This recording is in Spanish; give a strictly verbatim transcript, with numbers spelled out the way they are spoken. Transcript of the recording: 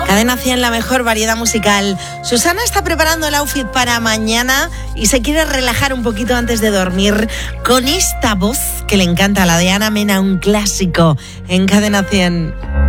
Cadena cien, la mejor variedad musical. Susana está preparando el outfit para mañana y se quiere relajar un poquito antes de dormir con esta voz que le encanta, la de Ana Mena, un clásico en Cadena cien.